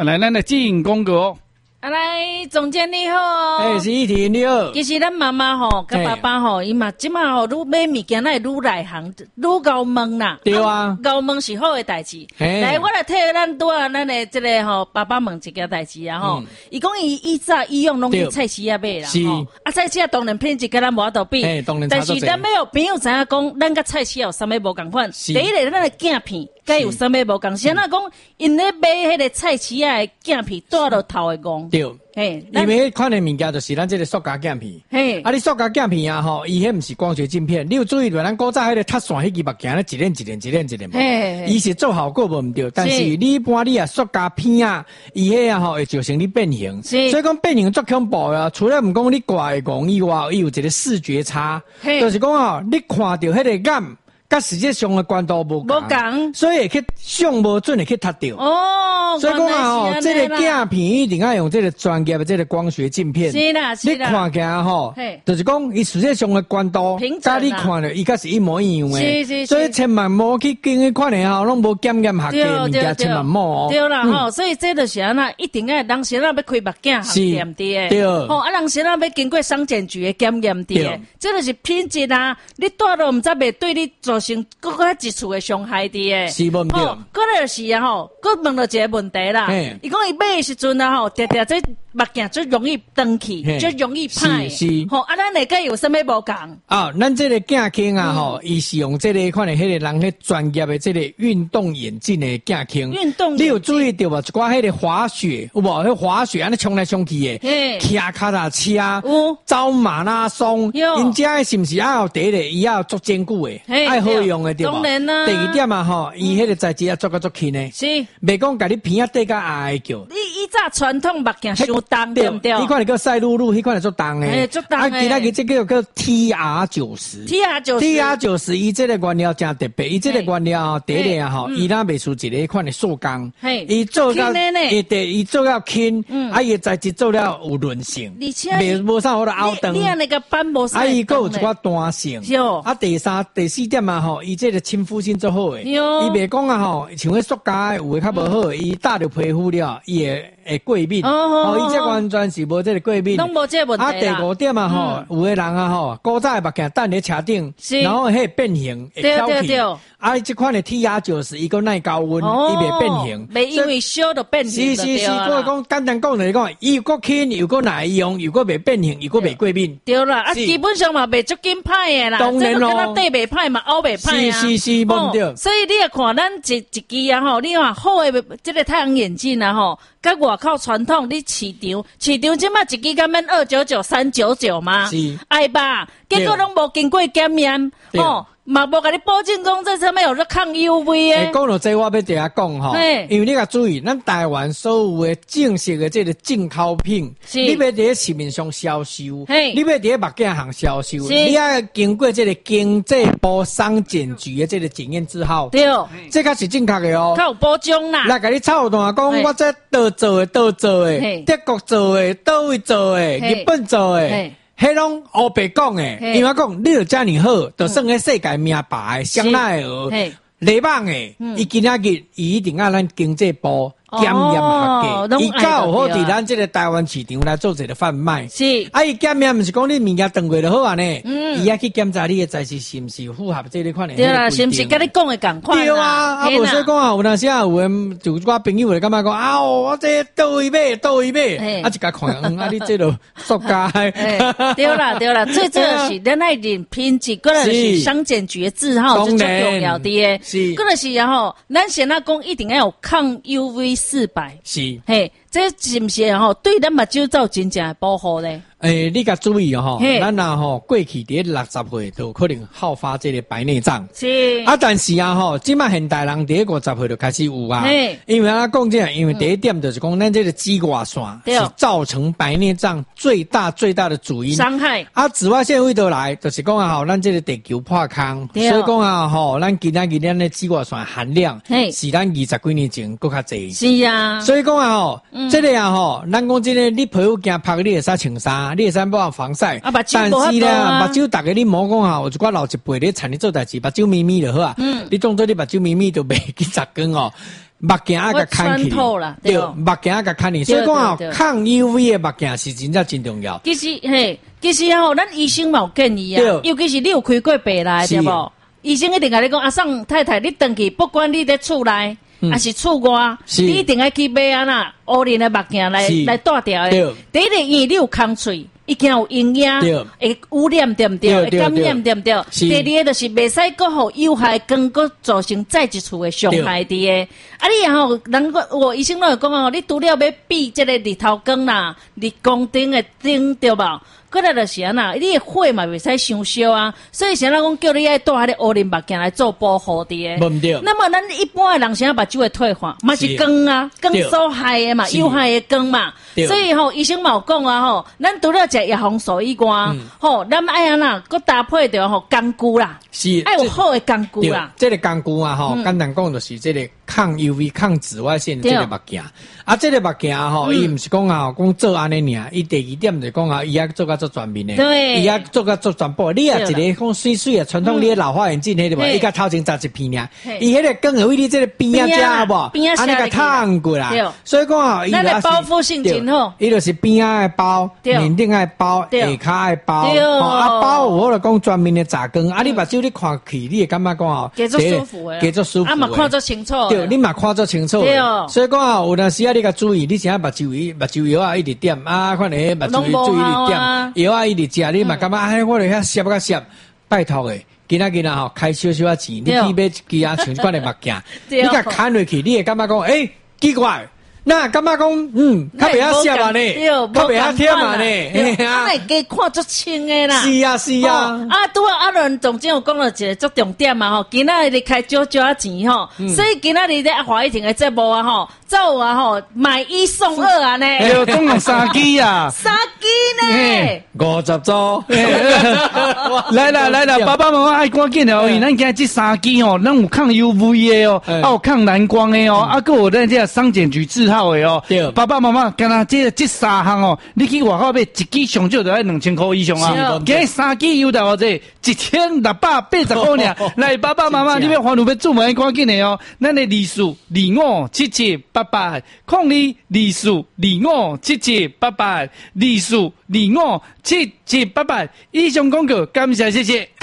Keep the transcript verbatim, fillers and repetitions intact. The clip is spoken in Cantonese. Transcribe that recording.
啊、来，咱来进广告。 啊来，总监你好。 哎，是依婷你好。 其实咱妈妈吼，甲爸爸吼，伊嘛即马吼，愈买物件来愈内行，愈高问啦。 对啊， 高问是好的代志。来，我来替咱拄啊，咱的即个吼爸爸问一件代志啊吼。伊讲伊以早以用拢去菜市啊买啦。 是。 啊，菜市啊当然品质甲咱无法度比。 哎，当然但是咱要有朋友知影讲，咱甲菜市有啥物无共款。第一个，咱的镜片。该有啥物无共？先那讲，因咧买迄个菜市啊的镜片，带落头的讲。 对， 嘿， 因为迄款的物件就是咱这个塑胶镜片。嘿，啊，你塑胶镜片啊吼，伊迄毋是光学镜片，你有注意到咱古早迄个塔线迄支目镜咧，一链一链一链一链无？嘿，伊是做效果无毋对，但是你一般你啊塑胶片啊，伊迄啊吼会造成你变形。所以讲变形足恐怖啊！除了毋讲你挂会讲以外，伊有一个视觉差，就是讲哦，你看到迄个眼。甲实际上的关度无无共， 所以会去相无准会去踢到。 哦， 所以讲啊，吼，这个镜片一定要用这个专业的这个光学镜片。 是啦，是啦。 你看起来吼，就是讲伊实际上的关度，甲你看的伊甲是一模一样的。是是是。所以千万莫去跟迄款的吼，拢无检验合格物件，千万莫。 对啦，吼，所以这就是安那，一定要人先要开目镜行验的。 对。 吼，啊，人先要经过商检局的检验的。这就是品质啊！你带落毋知袂对你造成更加一次的伤害的诶。 是无毋对。 哦，搁来就是啊吼，搁问到一个问题啦。伊讲伊买的时阵啊吼，常常这目镜最容易断去，最容易歹。是是。吼，啊，咱内底有啥物无共？ 啊，咱这个镜框啊吼，伊是用这个款的迄个人迄专业的这个运动眼镜的镜框。 运动。 你有注意到无？一寡迄个滑雪有无？迄滑雪安尼冲来冲去的，骑脚踏车，有走马拉松，因遮是毋是要有第一个伊要做坚固的，爱好用的对吧？ 当然啦。 第二点啊吼，伊迄个材质要做个做轻的，是，袂讲甲你片啊底甲矮叫。 你以早传统目镜伤重对不对？ 迄款叫赛璐璐，迄款做重的， 哎，做重的。 啊，其他个这个叫 T R 九十 ，T R 九十 ，T R 九十，伊这个原料真特别，伊这个原料第一个啊吼，伊若袂输一个款的塑钢，伊做到，伊对，伊做到轻，啊，伊材质做了有韧性，袂无啥好多凹洞。 你啊那个斑驳啥？ 啊，伊佫有一寡弹性。啊，第三、第四点啊吼，伊这个亲肤性做好诶，伊袂讲啊吼，像迄塑胶有诶较无好，伊搭着皮肤了，伊会会过敏。哦，伊这完全是无这个过敏。 拢无这个问题啦。 啊，第五点啊吼，有诶人啊吼，古早诶目镜等咧车顶，然后迄变形会翘起。啊，这款的 T R 九十，伊个耐高温，伊袂变形， 袂因为烧就变形。 是是是，我讲简单讲就是讲，伊又够轻，又够耐用，又够袂变形，又够袂过敏。 对啦，啊，基本上嘛袂足紧歹诶啦， 当然咯， 这个底袂歹嘛，凹袂歹啊。是是是，无对。 所以你也看咱一一支啊吼，你看好诶，这个太阳眼镜啊吼，甲外口传统你市场市场即马一支敢免二九九、三九九吗？是，哎吧，结果拢无经过检验，吼。嘛无甲你保证讲这上面有咧抗 U V 诶。 讲到这我要对下讲吼，因为你甲注意，咱台湾所有的正式的这个进口品，你要伫市面上销售，你要伫目镜行销售，你要经过这个经济部商检局的这个检验之后，对，这才是正确的哦。 较有保障啦。 来甲你操蛋讲，我这倒做的倒做的，德国做的，倒位做的，日本做的。迄拢黑白讲诶，因为我讲你有遮尔好，就算迄世界名牌香奈儿、雷棒诶，伊今仔日伊一定要咱经济部检验合格，伊较有好伫咱这个台湾市场来做一个贩卖。是，啊，伊检验毋是讲你物件断过就好啊呢，伊也去检查你诶材质是毋是符合这个款诶。 对啦，是毋是甲你讲诶共款？ 对啊，啊，无所以讲啊，有当时啊，有诶，就我朋友会感觉讲啊，我这倒位买，倒位买，啊，一甲看，嗯，啊，你这落塑胶。 对啦，对啦，最主要是咱爱认品质，个是商检局字号是最重要的诶。是，个是然后，咱先那讲一定要有抗 U V 四百。是，嘿，这是不是吼对咱目睭造真正的保护咧？ 诶，你甲注意哦，咱啊吼过去伫六十岁就可能好发这个白内障。是啊，但是啊吼，即马现代人伫五十岁就开始有啊。因为啊讲这样，因为第一点就是讲，咱这个紫外线是造成白内障最大最大的主因。伤害啊，紫外线位倒来，就是讲啊吼，咱这个地球破空，所以讲啊吼，咱今仔日咱的紫外线含量是咱二十几年前更较济。是啊，所以讲啊吼，这个啊吼，咱讲这个你皮肤惊晒，你会使穿衫。你会使抹防晒，啊、但是咧，目睭大家你莫讲啊，有一寡老一辈咧产咧做代志，目睭咪咪就好啊。嗯，你当做你目睭咪咪就袂去擦光哦。 目镜啊个看起，对，目镜啊个看起，所以讲啊，抗 U V 的目镜是真正真重要。 其实嘿，其实吼，咱医生嘛有建议啊，尤其是你有开过病来对无？医生一定甲你讲，阿桑太太，你登去，不管你在厝内还是厝外，你一定要去买啊那乌仁的目镜来来戴掉的。第一个，因为你有空喙。已经有营养，会污染对不对？会感染对不对？第二个就是袂使搁互有害光搁造成再一处的伤害的。啊，你吼，人个我医生都会讲哦，你除了要避这个日头光啦、日光灯的灯对吧？过来就是安那，你的火嘛袂使伤烧啊，所以现在讲叫你爱戴迄个乌仁目镜来做保护的。 无对。 那么咱一般的人现在目睭会退化，嘛是光啊，光所害的嘛，有害的光嘛。所以吼，医生嘛有讲啊吼，咱除了食叶黄素以外，吼，咱爱安那，搁搭配着吼工具啦， 是， 爱有好的工具啦。 这个工具啊吼，简单讲就是这个抗 U V、抗紫外线的这个目镜。啊，这个目镜吼，伊毋是讲啊，讲做安尼尔，伊第二点就讲啊，伊也做甲做全面的， 对， 伊也做甲做全部。你也一个讲水水的传统你的老花眼镜迄个无，伊甲头前扎一片尔，伊迄个更有你这个边啊遮无，安尼个烫过来。所以讲啊，伊咱的包覆性真好， 伊就是边啊爱包，面顶爱包，下骹爱包，啊包我就讲全面的杂光，啊你目睭你看去，你会感觉讲哦， 加足舒服的， 加足舒服， 啊嘛看足清楚， 对，你嘛看足清楚，对，所以讲啊，有阵时啊，你甲注意，你现在目睭油目睭油啊一直点啊，可能目睭注意一点，药啊一直食，你嘛感觉哎，我哋遐摄个摄，拜托诶，今仔日啊吼，开少少啊钱，你去买一支啊像款的目镜，你甲砍落去，你会感觉讲，诶，奇怪。那感觉讲，嗯，较袂晓摄嘛呢，较袂晓听嘛呢， 啊，会加看足清诶啦。 是啊，是啊。 啊，拄啊，阿伦总监有讲了一个足重点嘛吼，今仔日开少少啊钱吼，所以今仔日咧华一婷诶节目啊吼，走啊吼，买一送二啊呢。 哎呦，总共三支啊， 三支呢， 五十组。 来啦来啦，爸爸妈妈爱赶紧的哦，因为咱今这三支吼，咱有抗 U V 的哦，啊有抗蓝光的哦，啊搁有咱这商检局字号的哦。对，爸爸妈妈，干那这这三项哦，你去外口买一支上少就要两千块以上啊。今日三支有到这一千六百八十块呢。来，爸爸妈妈，你要烦恼要做门赶紧的哦。咱的利数二五七七八八，控你利数二五七七八八，利数二五七七八八。以上广告，感谢谢谢。